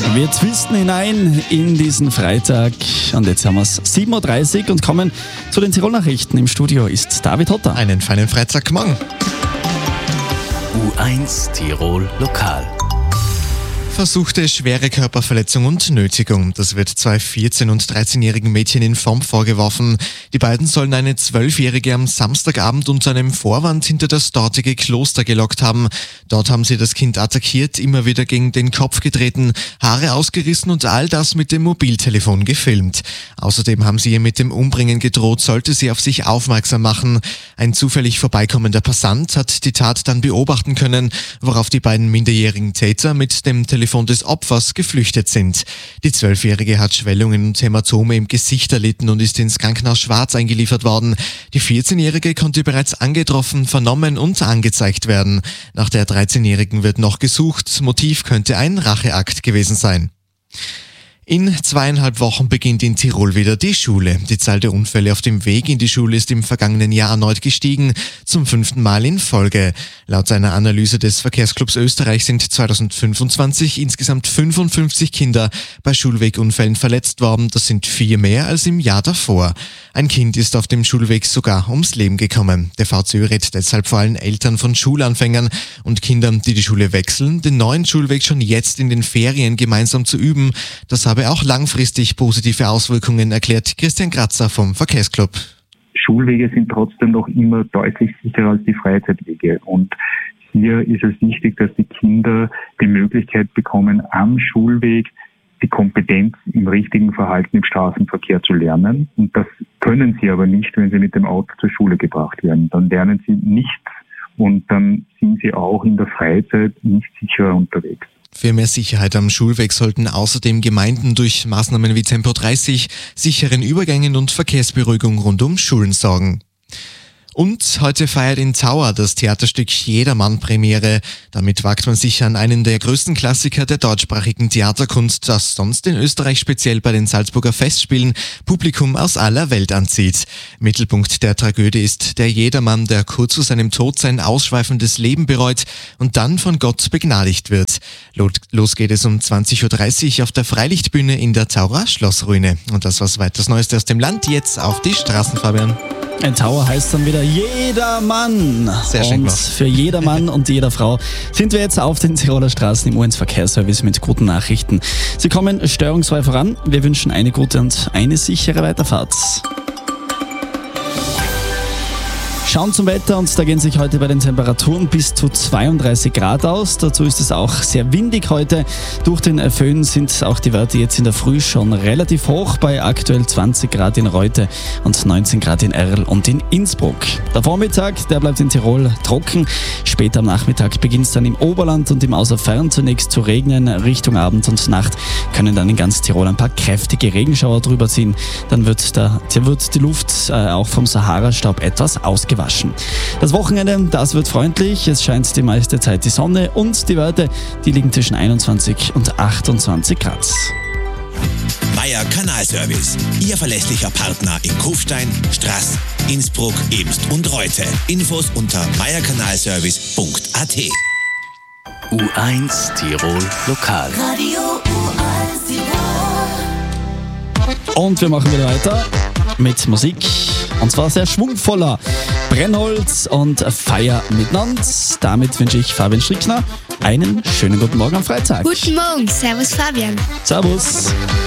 Wir twisten hinein in diesen Freitag und jetzt haben wir es 7.30 Uhr und kommen zu den Tirol-Nachrichten. Im Studio ist David Hotter. Einen feinen Freitagmorgen. U1 Tirol Lokal. Versuchte schwere Körperverletzung und Nötigung. Das wird zwei 14- und 13-jährigen Mädchen in Form vorgeworfen. Die beiden sollen eine 12-Jährige am Samstagabend unter einem Vorwand hinter das dortige Kloster gelockt haben. Dort haben sie das Kind attackiert, immer wieder gegen den Kopf getreten, Haare ausgerissen und all das mit dem Mobiltelefon gefilmt. Außerdem haben sie ihr mit dem Umbringen gedroht, sollte sie auf sich aufmerksam machen. Ein zufällig vorbeikommender Passant hat die Tat dann beobachten können, worauf die beiden minderjährigen Täter mit dem Telefon des Opfers geflüchtet sind. Die 12-Jährige hat Schwellungen und Hämatome im Gesicht erlitten und ist ins Krankenhaus Schwarz eingeliefert worden. Die 14-Jährige konnte bereits angetroffen, vernommen und angezeigt werden. Nach der 13-Jährigen wird noch gesucht. Motiv könnte ein Racheakt gewesen sein. In 2,5 Wochen beginnt in Tirol wieder die Schule. Die Zahl der Unfälle auf dem Weg in die Schule ist im vergangenen Jahr erneut gestiegen, zum 5. Mal in Folge. Laut einer Analyse des Verkehrsclubs Österreich sind 2025 insgesamt 55 Kinder bei Schulwegunfällen verletzt worden. Das sind 4 mehr als im Jahr davor. Ein Kind ist auf dem Schulweg sogar ums Leben gekommen. Der VCÖ rät deshalb vor allem Eltern von Schulanfängern und Kindern, die die Schule wechseln, den neuen Schulweg schon jetzt in den Ferien gemeinsam zu üben. Das habe auch langfristig positive Auswirkungen, erklärt Christian Kratzer vom Verkehrsclub. Schulwege sind trotzdem noch immer deutlich sicherer als die Freizeitwege. Und hier ist es wichtig, dass die Kinder die Möglichkeit bekommen, am Schulweg die Kompetenz im richtigen Verhalten im Straßenverkehr zu lernen. Und das können sie aber nicht, wenn sie mit dem Auto zur Schule gebracht werden. Dann lernen sie nichts und dann sind sie auch in der Freizeit nicht sicherer unterwegs. Für mehr Sicherheit am Schulweg sollten außerdem Gemeinden durch Maßnahmen wie Tempo 30, sicheren Übergängen und Verkehrsberuhigung rund um Schulen sorgen. Und heute feiert in Tauer das Theaterstück Jedermann Premiere. Damit wagt man sich an einen der größten Klassiker der deutschsprachigen Theaterkunst, das sonst in Österreich speziell bei den Salzburger Festspielen Publikum aus aller Welt anzieht. Mittelpunkt der Tragödie ist der Jedermann, der kurz vor seinem Tod sein ausschweifendes Leben bereut und dann von Gott begnadigt wird. Los geht es um 20.30 Uhr auf der Freilichtbühne in der Taurer Schlossruine. Und das war's weiteres Neueste aus dem Land. Jetzt auf die Straßen, Fabian. Ein Tower heißt dann wieder Jedermann. Sehr schön und für jedermann und jeder Frau sind wir jetzt auf den Tiroler Straßen im U1 Verkehrsservice mit guten Nachrichten. Sie kommen störungsfrei voran. Wir wünschen eine gute und eine sichere Weiterfahrt. Schauen zum Wetter und da gehen sich heute bei den Temperaturen bis zu 32 Grad aus. Dazu ist es auch sehr windig heute. Durch den Föhn sind auch die Werte jetzt in der Früh schon relativ hoch bei aktuell 20 Grad in Reute und 19 Grad in Erl und in Innsbruck. Der Vormittag, der bleibt in Tirol trocken. Später am Nachmittag beginnt es dann im Oberland und im Außerfern zunächst zu regnen. Richtung Abend und Nacht können dann in ganz Tirol ein paar kräftige Regenschauer drüber ziehen. Dann wird die Luft auch vom Sahara-Staub etwas ausgewaschen. Das Wochenende, das wird freundlich. Es scheint die meiste Zeit die Sonne und die Werte, die liegen zwischen 21 und 28 Grad. Meier Kanalservice. Ihr verlässlicher Partner in Kufstein, Straß, Innsbruck, Ebst und Reute. Infos unter meierkanalservice.at. U1 Tirol Lokal. Radio U1 Tirol. Und wir machen wieder weiter mit Musik. Und zwar sehr schwungvoller Brennholz und Feier miteinander. Damit wünsche ich Fabian Strickner einen schönen guten Morgen am Freitag. Guten Morgen, servus Fabian. Servus.